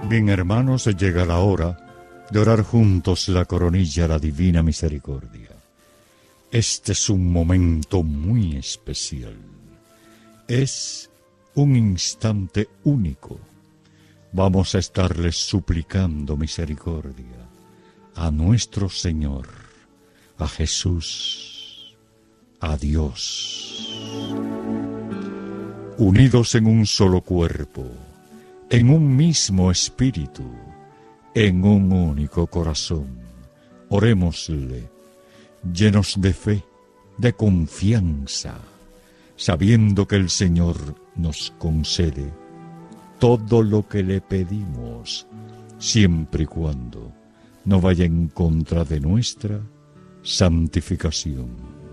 Bien, hermanos, llega la hora de orar juntos la coronilla a la Divina Misericordia. Este es un momento muy especial. Es un instante único. Vamos a estarles suplicando misericordia a nuestro Señor, a Jesús, a Dios. Unidos en un solo cuerpo, en un mismo espíritu, en un único corazón, orémosle, llenos de fe, de confianza, sabiendo que el Señor nos concede todo lo que le pedimos, siempre y cuando no vaya en contra de nuestra santificación.